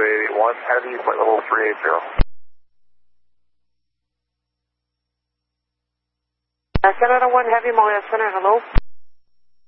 881, heavy, flight level 380. 701 Heavy, Molia Center, hello.